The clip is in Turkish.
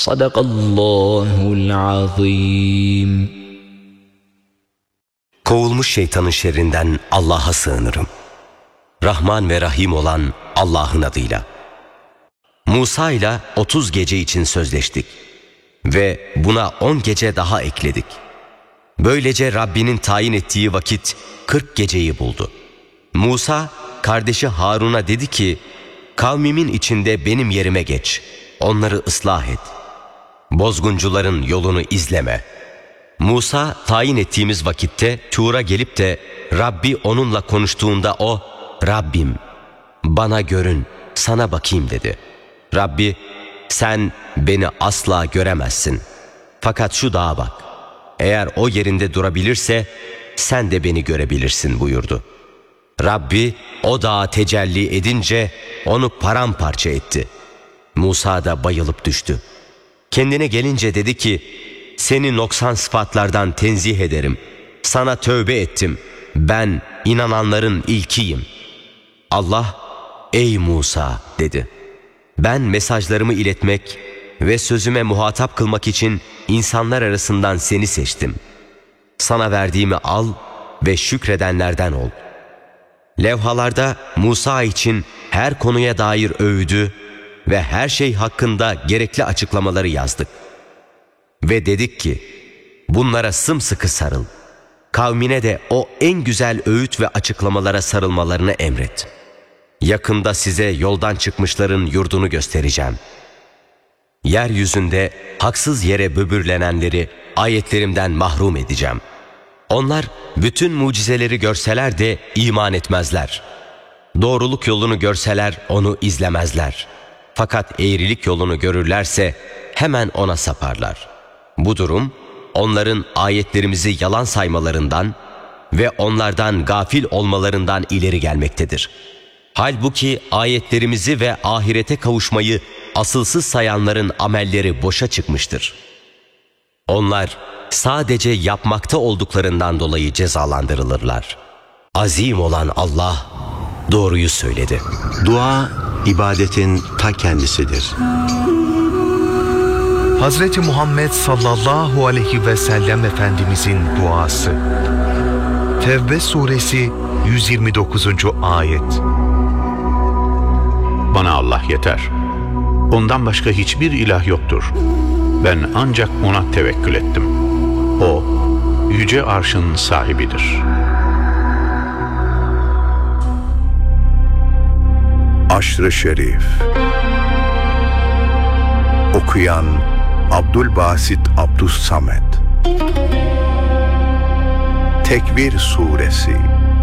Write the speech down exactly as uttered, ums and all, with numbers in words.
Sadakallahul azim. Kovulmuş şeytanın şerrinden Allah'a sığınırım. Rahman ve Rahim olan Allah'ın adıyla. Musa ile otuz gece için sözleştik ve buna on gece daha ekledik. Böylece Rabbinin tayin ettiği vakit kırk geceyi buldu. Musa kardeşi Harun'a dedi ki, kavmimin içinde benim yerime geç, onları ıslah et. Bozguncuların yolunu izleme. Musa tayin ettiğimiz vakitte Tur'a gelip de Rabbi onunla konuştuğunda o, Rabbim bana görün, sana bakayım dedi. Rabbi, sen beni asla göremezsin. Fakat şu dağa bak. Eğer o yerinde durabilirse sen de beni görebilirsin buyurdu. Rabbi o dağa tecelli edince onu paramparça etti. Musa da bayılıp düştü. Kendine gelince dedi ki, seni noksan sıfatlardan tenzih ederim. Sana tövbe ettim. Ben inananların ilkiyim. Allah, ey Musa dedi. Ben mesajlarımı iletmek ve sözüme muhatap kılmak için insanlar arasından seni seçtim. Sana verdiğimi al ve şükredenlerden ol. Levhalarda Musa için her konuya dair öğüdü ve her şey hakkında gerekli açıklamaları yazdık. Ve dedik ki, bunlara sımsıkı sarıl. Kavmine de o en güzel öğüt ve açıklamalara sarılmalarını emret. Yakında size yoldan çıkmışların yurdunu göstereceğim. Yeryüzünde haksız yere böbürlenenleri ayetlerimden mahrum edeceğim. Onlar bütün mucizeleri görseler de iman etmezler. Doğruluk yolunu görseler onu izlemezler. Fakat eğrilik yolunu görürlerse hemen ona saparlar. Bu durum onların ayetlerimizi yalan saymalarından ve onlardan gafil olmalarından ileri gelmektedir. Halbuki ayetlerimizi ve ahirete kavuşmayı asılsız sayanların amelleri boşa çıkmıştır. Onlar sadece yapmakta olduklarından dolayı cezalandırılırlar. Azim olan Allah doğruyu söyledi. Dua, ibadetin ta kendisidir. Hazreti Muhammed sallallahu aleyhi ve sellem Efendimizin duası. Tevbe suresi yüz yirmi dokuzuncu ayet. Bana Allah yeter. Ondan başka hiçbir ilah yoktur. Ben ancak ona tevekkül ettim. O, yüce arşın sahibidir. Aşr-ı Şerif. Okuyan Abdülbasit Abdüssamet. Tekvir Suresi.